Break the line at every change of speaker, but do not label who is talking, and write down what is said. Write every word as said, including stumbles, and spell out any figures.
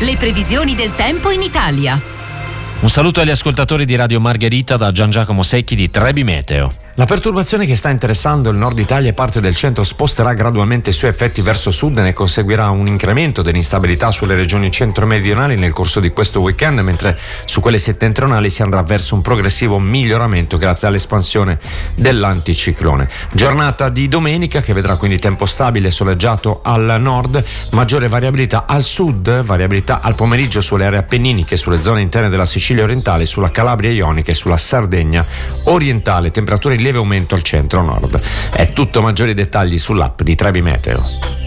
le previsioni del tempo in Italia.
Un saluto agli ascoltatori di Radio Margherita da Gian Giacomo Secchi di Trebi Meteo.
La perturbazione che sta interessando il nord Italia e parte del centro sposterà gradualmente i suoi effetti verso sud e ne conseguirà un incremento dell'instabilità sulle regioni centro-meridionali nel corso di questo weekend, mentre su quelle settentrionali si andrà verso un progressivo miglioramento grazie all'espansione dell'anticiclone. Giornata di domenica che vedrà quindi tempo stabile e soleggiato al nord, maggiore variabilità al sud, variabilità al pomeriggio sulle aree appenniniche, sulle zone interne della Sicilia orientale, sulla Calabria ionica e sulla Sardegna orientale, temperature in lieve aumento al centro-nord. È tutto, maggiori dettagli sull'app di Trebi Meteo.